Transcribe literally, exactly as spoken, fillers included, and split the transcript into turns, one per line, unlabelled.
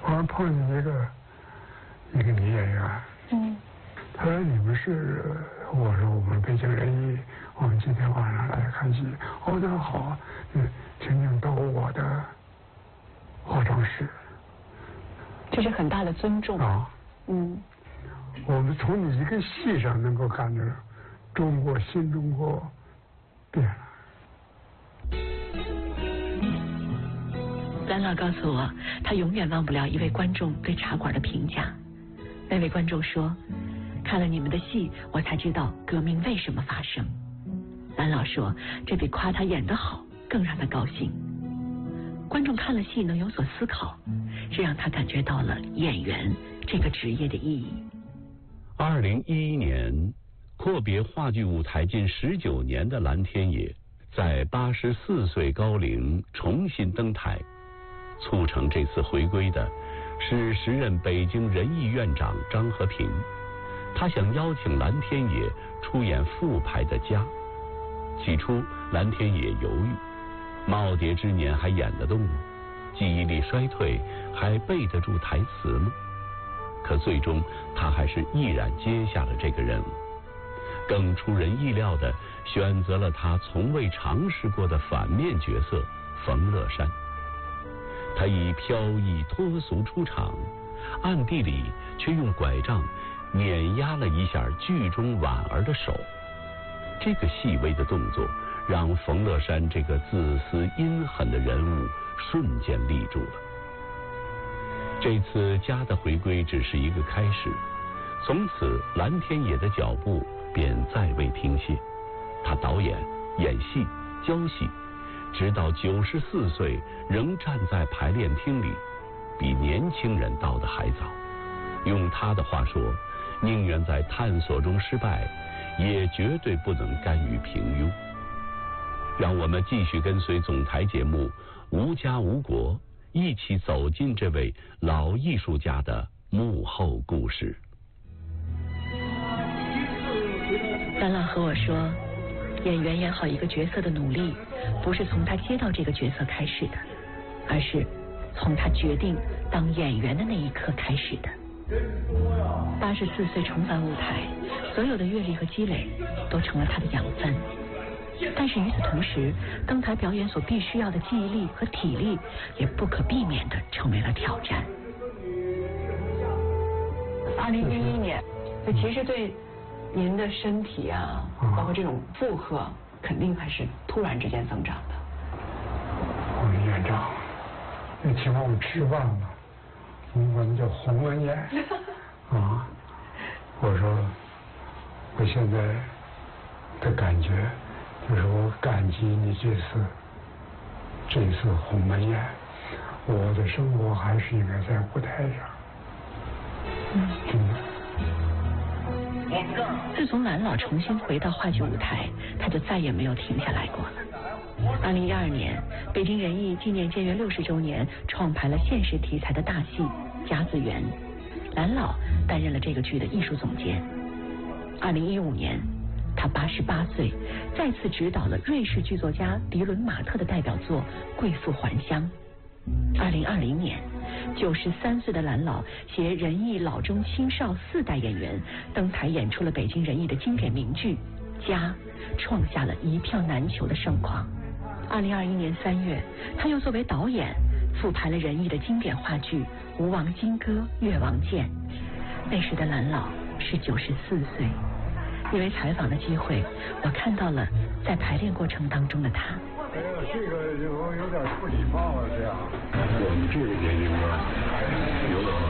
我还碰见一个一个女演员，
嗯，
她说你们是，我说我们北京人艺，我们今天晚上来看戏。哦，那好，嗯，请您到我的化妆室。
这是很大的尊重
啊。
嗯，
我们从你一个戏上能够感觉中国新中国变了。
蓝老告诉我，他永远忘不了一位观众对茶馆的评价。那位观众说，看了你们的戏，我才知道革命为什么发生。蓝老说，这比夸他演得好更让他高兴。观众看了戏能有所思考，这让他感觉到了演员这个职业的意义。
二零一一年，阔别话剧舞台近十九年的蓝天野，在八十四岁高龄重新登台。促成这次回归的是时任北京人艺院长张和平，他想邀请蓝天野出演复排的《家》。起初蓝天野犹豫，耄耋之年还演得动吗？记忆力衰退还背得住台词吗？可最终他还是毅然接下了这个任务，更出人意料的选择了他从未尝试过的反面角色冯乐山。他以飘逸脱俗出场，暗地里却用拐杖碾压了一下剧中婉儿的手。这个细微的动作让冯乐山这个自私阴狠的人物瞬间立住了。这次家的回归只是一个开始，从此蓝天野的脚步便再未停歇。他导演、演戏、教戏，直到九十四岁仍站在排练厅里，比年轻人到的还早。用他的话说，宁愿在探索中失败，也绝对不能甘于平庸。让我们继续跟随总台节目《无家无国》，一起走进这位老艺术家的幕后故事。
蓝老和我说，演员演好一个角色的努力，不是从他接到这个角色开始的，而是从他决定当演员的那一刻开始的。八十四岁重返舞台，所有的阅历和积累都成了他的养分。但是与此同时，登台表演所必须要的记忆力和体力，也不可避免地成为了挑战。
二零一一年，那其实对您的身体啊，包括这种负荷，肯定还是突然之间增长的。
我们院长，你请我们吃饭吧，我们叫鸿门宴啊。我说，我现在的感觉就是我感激你这次这次鸿门宴，我的生活还是应该在舞台上。
嗯，
真的。
自从蓝老重新回到话剧舞台，他就再也没有停下来过了。二零一二年，北京人艺纪念建园六十周年，创排了现实题材的大戏《甲子园》，蓝老担任了这个剧的艺术总监。二零一五年，他八十八岁，再次执导了瑞士剧作家迪伦马特的代表作《贵妇还乡》。二零二零年，九十三岁的蓝老携人艺老中青少四代演员登台演出了北京人艺的经典名剧《家》，创下了一票难求的盛况。二零二一年三月，他又作为导演复排了人艺的经典话剧《吴王金戈·越王剑》。那时的蓝老是九十四岁。因为采访的机会，我看到了在排练过程当中的他。
哎呀，这个就有点不礼貌了，这样。我们这个年龄呢，有点。